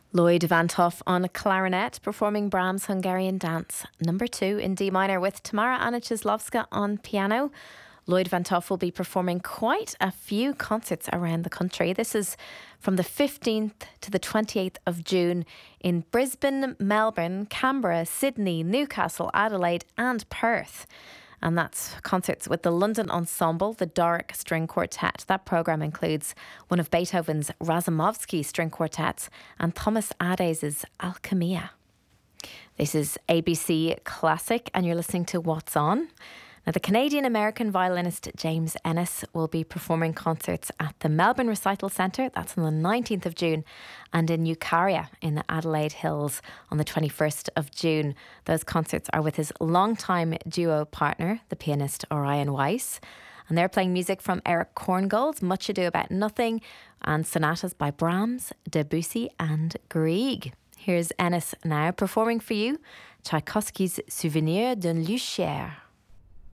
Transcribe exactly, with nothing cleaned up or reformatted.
Lloyd Van Toff on clarinet, performing Brahms' Hungarian Dance number two in D minor with Tamara Anichizlovska on piano. Lloyd Van Toff will be performing quite a few concerts around the country. This is from the fifteenth to the twenty-eighth of June in Brisbane, Melbourne, Canberra, Sydney, Newcastle, Adelaide and Perth. And that's concerts with the London Ensemble, the Doric String Quartet. That programme includes one of Beethoven's Razumovsky string quartets and Thomas Ades's Alchemia. This is A B C Classic and you're listening to What's On. Now, the Canadian-American violinist James Ennis will be performing concerts at the Melbourne Recital Centre, that's on the nineteenth of June, and in Eucharia in the Adelaide Hills on the twenty-first of June. Those concerts are with his longtime duo partner, the pianist Orion Weiss, and they're playing music from Eric Korngold's Much Ado About Nothing and sonatas by Brahms, Debussy and Grieg. Here's Ennis now performing for you Tchaikovsky's Souvenir d'une Lucière.